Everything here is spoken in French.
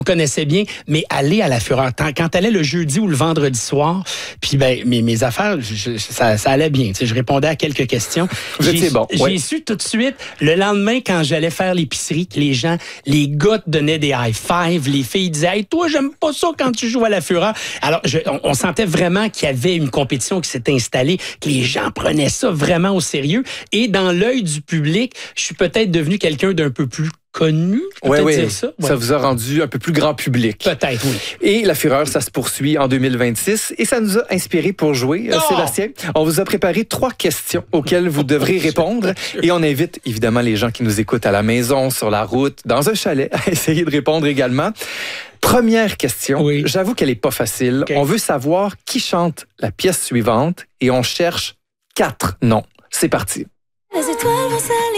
connaissait bien, mais aller à la Fureur, quand t'allais le jeudi ou le vendredi soir, puis mes affaires, ça allait bien. Je répondais à quelques questions. J'ai su tout de suite, le lendemain, quand j'allais faire l'épicerie, que les gars te donnaient des high-five, les filles disaient « Hey, toi, j'aime pas ça quand tu joues à la Fureur. » Alors, on sentait vraiment qu'il y avait une compétition qui s'était installée, que les gens prenaient ça vraiment au sérieux. Et dans l'œil du public, je suis peut-être devenu quelqu'un d'un peu plus connu, dire ça. Ça vous a rendu un peu plus grand public. Peut-être, oui. Et la Fureur, ça se poursuit en 2026 et ça nous a inspiré pour jouer, Sébastien. On vous a préparé 3 questions auxquelles vous devrez répondre et on invite évidemment les gens qui nous écoutent à la maison, sur la route, dans un chalet, à essayer de répondre également. Première question, j'avoue qu'elle est pas facile. On veut savoir qui chante la pièce suivante et on cherche 4 noms. C'est parti. Les étoiles vont s'allumer.